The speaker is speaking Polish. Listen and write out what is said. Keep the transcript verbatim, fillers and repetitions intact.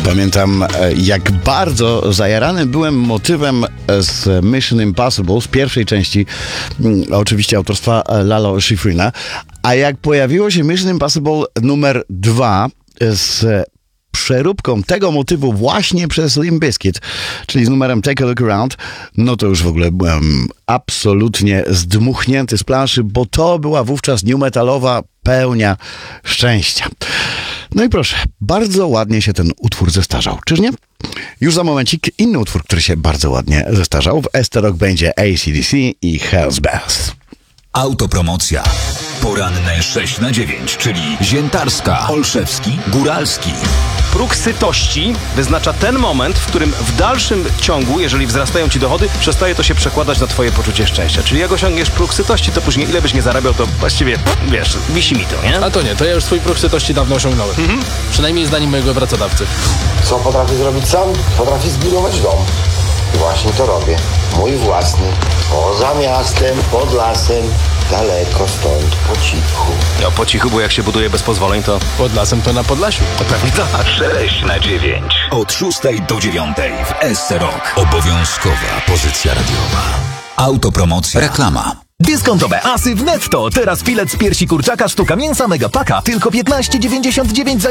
Pamiętam, jak bardzo zajarany byłem motywem z Mission Impossible, z pierwszej części, oczywiście autorstwa Lalo Schifrina, a jak pojawiło się Mission Impossible numer dwa z przeróbką tego motywu właśnie przez Limp Bizkit, czyli z numerem Take a Look Around, no to już w ogóle byłem absolutnie zdmuchnięty z planszy, bo to była wówczas new metalowa pełnia szczęścia. No i proszę, bardzo ładnie się ten utwór zestarzał, czyż nie? Już za momencik inny utwór, który się bardzo ładnie zestarzał. W Esterok będzie A C D C i Hell's Bells. Autopromocja. Poranne sześć na dziewięć, czyli Ziętarska, Olszewski, Góralski. Próg sytości wyznacza ten moment, w którym w dalszym ciągu, jeżeli wzrastają ci dochody, przestaje to się przekładać na twoje poczucie szczęścia. Czyli jak osiągniesz próg sytości, to później ile byś nie zarabiał, to właściwie, wiesz, wisi mi to, nie? A to nie, to ja już swój próg sytości dawno osiągnąłem. Mhm. Przynajmniej zdaniem mojego pracodawcy. Co potrafię zrobić sam? Potrafię zbudować dom. I właśnie to robię. Mój własny. Poza miastem, pod lasem, daleko stąd, po cichu. No po cichu, bo jak się buduje bez pozwoleń, to... Pod lasem to na Podlasiu. To pewnie tak. sześć na dziewięć. Od szóstej do dziewiątej w S C Rock. Obowiązkowa pozycja radiowa. Autopromocja. Reklama. Dyskontowe asy w Netto. Teraz filet z piersi kurczaka, sztuka mięsa, mega paka. Tylko piętnaście dziewięćdziesiąt dziewięć za